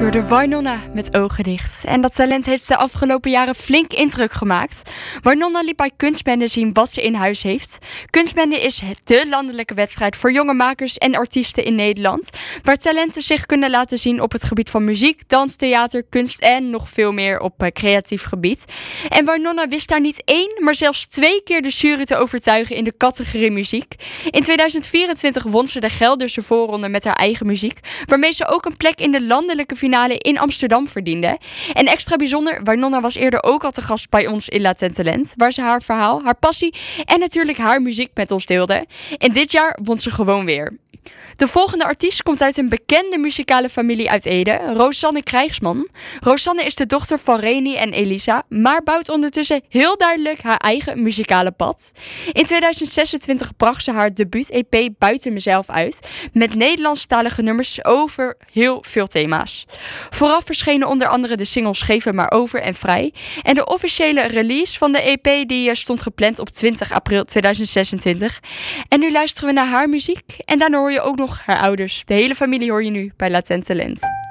hoorde Wynonna met ogen dicht. En dat talent heeft de afgelopen jaren flink indruk gemaakt. Wynonna liet bij Kunstbende zien wat ze in huis heeft. Kunstbende is de landelijke wedstrijd voor jonge makers en artiesten in Nederland, waar talenten zich kunnen laten zien op het gebied van muziek, dans, theater, kunst en nog veel meer op creatief gebied. En Wynonna wist daar niet 1, maar zelfs 2 keer de jury te overtuigen in de categorie muziek. In 2024 won ze de Gelderse voorronde met haar eigen muziek, waarmee ze ook een plek in de landelijke finale in Amsterdam verdiende. En extra bijzonder, Wynonna was eerder ook al te gast bij ons in Latent Talent, waar ze haar verhaal, haar passie en natuurlijk haar muziek met ons deelde. En dit jaar won ze gewoon weer. De volgende artiest komt uit een bekende muzikale familie uit Ede, Rosanne Krijgsman. Rosanne is de dochter van Reni en Elisa, maar bouwt ondertussen heel duidelijk haar eigen muzikale pad. In 2026 bracht ze haar debuut-EP Buiten Mezelf uit, met Nederlandstalige nummers over heel veel thema's. Vooraf verschenen onder andere de singles Geef het maar over en Vrij. En de officiële release van de EP die stond gepland op 20 april 2026. En nu luisteren we naar haar muziek en daarna hoor je ook nog haar ouders. De hele familie hoor je nu bij Latent Talent.